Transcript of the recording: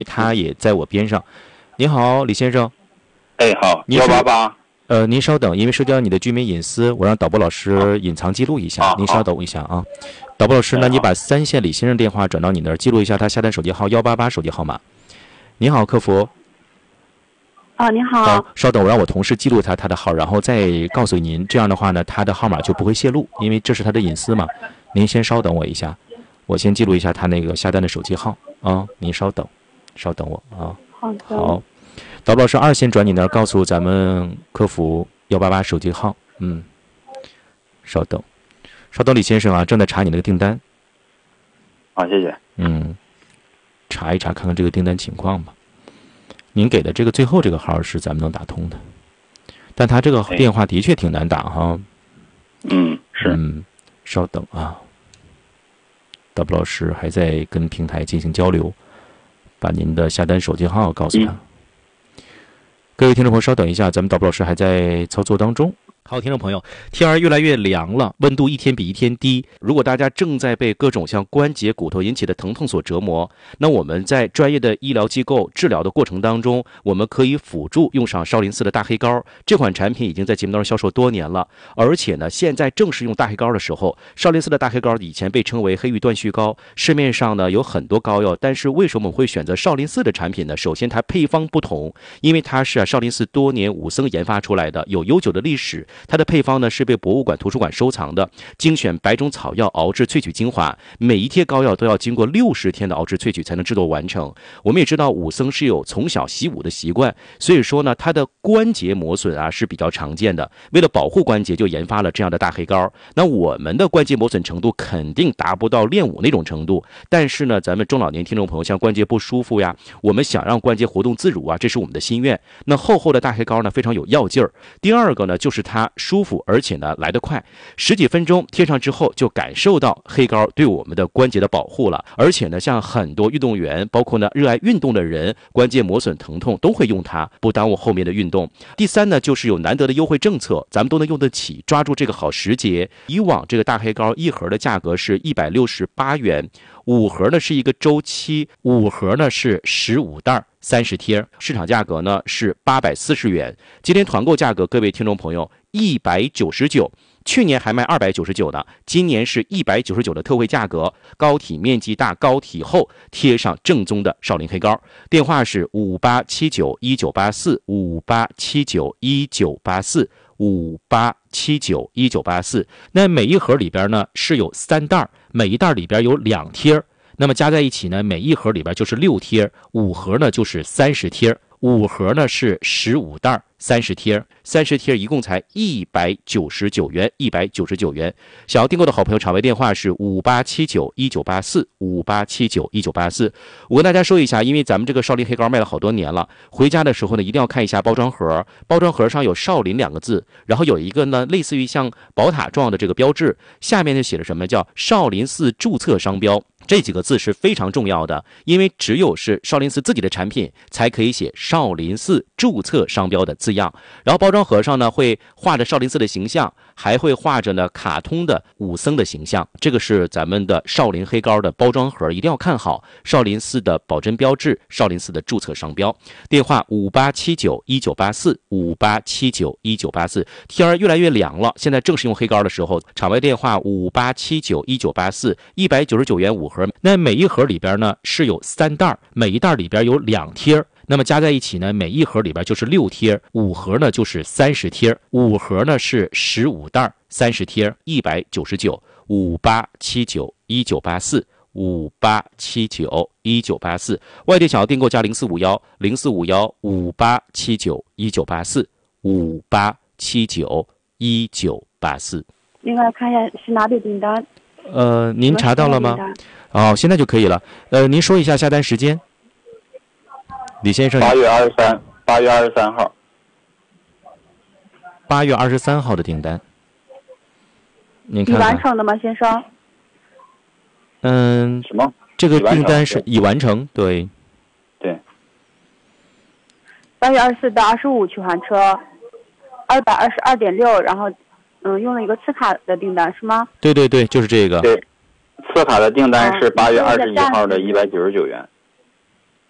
他也在我边上。你好，李先生。 哎，好，188。 您稍等，因为涉及到你的居民隐私，我让导播老师隐藏记录一下。您稍等一下啊。导播老师，那你把3线李先生电话转到你那儿，记录一下他下单手机号188手机号码。你好，客服。 你好。 好，稍等，我让我同事记录他的号，然后再告诉您。这样的话呢，他的号码就不会泄露，因为这是他的隐私嘛。您先稍等我一下，我先记录一下他那个下单的手机号啊。您稍等我啊。 好的。 好。导播老师2线转你那儿，告诉咱们客服188手机号。稍等，李先生啊，正在查你那个订单。 好，谢谢。 查一查，看看这个订单情况吧。您给的这个最后这个号是咱们能打通的，但他这个电话的确挺难打哈。 是。 稍等啊，导播老师还在跟平台进行交流，把您的下单手机号告诉他。各位听众朋友，稍等一下，咱们导播老师还在操作当中。好，听众朋友，天儿越来越凉了，温度一天比一天低。如果大家正在被各种像关节、骨头引起的疼痛所折磨，那我们在专业的医疗机构治疗的过程当中，我们可以辅助用上少林寺的大黑膏。这款产品已经在节目当中销售多年了，而且呢，现在正是用大黑膏的时候。少林寺的大黑膏以前被称为黑玉断续膏，市面上呢有很多膏药，但是为什么我们会选择少林寺的产品呢？首先，它配方不同，因为它是少林寺多年武僧研发出来的，有悠久的历史。它的配方呢是被博物馆、图书馆收藏的，精选100种草药熬制萃取精华，每一贴膏药都要经过60天的熬制萃取才能制作完成。我们也知道武僧是有从小习武的习惯，所以说呢，它的关节磨损啊是比较常见的。为了保护关节，就研发了这样的大黑膏。那我们的关节磨损程度肯定达不到练武那种程度，但是呢，咱们中老年听众朋友像关节不舒服呀，我们想让关节活动自如啊，这是我们的心愿。那厚的大黑膏呢非常有药劲儿。第二个呢，就是它舒服，而且呢来得快，10几分钟贴上之后就感受到黑膏对我们的关节的保护了。而且呢，像很多运动员，包括呢热爱运动的人，关节磨损疼痛都会用它，不耽误后面的运动。第三呢，就是有难得的优惠政策，咱们都能用得起，抓住这个好时节。以往这个大黑膏一盒的价格是168元，5盒呢是一个周期，5盒呢是15袋30贴，市场价格呢是840元。今天团购价格，各位听众朋友199，去年还卖299呢，今年是199的特惠价格。膏体面积大，膏体厚，贴上正宗的少林黑膏。电话是58791984，58791984，58791984。那每一盒里边呢是有3袋，每一袋里边有2贴。那么加在一起呢，每一盒里边就是6贴，5盒呢就是30贴，5盒呢是15袋30贴，30贴一共才199元，199元。想要订购的好朋友，场外电话是58791984，58791984。我跟大家说一下，因为咱们这个少林黑膏卖了好多年了，回家的时候呢，一定要看一下包装盒，包装盒上有少林2个字，然后有一个呢类似于像宝塔状的这个标志，下面就写了什么叫少林寺注册商标。这几个字是非常重要的，因为只有是少林寺自己的产品才可以写少林寺注册商标的字样。然后包装盒上呢会画着少林寺的形象，还会画着呢卡通的武僧的形象。这个是咱们的少林黑膏的包装盒，一定要看好少林寺的保真标志，少林寺的注册商标。电话58791984，58791984。天儿越来越凉了，现在正是用黑膏的时候。场外电话58791984，199元5盒。那每一盒里边呢是有3袋，每一袋里边有2贴。那么加在一起呢，每一盒里边就是6贴，5盒呢就是30贴，5盒呢是15袋30贴，199，58791984，58791984。外地想要订购加0451045158791984，58791984。 另外看一下是哪笔订单？ 您查到了吗？现在就可以了。您说一下下单时间。李先生，8月 23号 ，8月23号的订单，您看已完成的吗，先生？ 什么？ 这个订单是已完成，对。 对。 8月24到25取还车，222.6，然后用了一个次卡的订单是吗？ 对，就是这个。 对，次卡的订单是8月21号的199元。